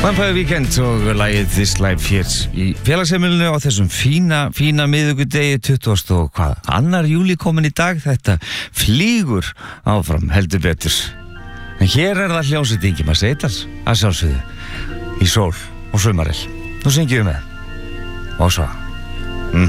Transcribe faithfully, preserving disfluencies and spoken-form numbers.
Vampire Weekend og lagið This Life hér í félagsheimilinu á þessum fína, fína miðvikudegi tuttugasta og hvað, annar júlí komin í dag, þetta flýgur áfram heldur betur. En hér er það hljómsveit Ingimar Seydal að sjálfsögðu í sól og sumaril. Nú syngjum við með og svo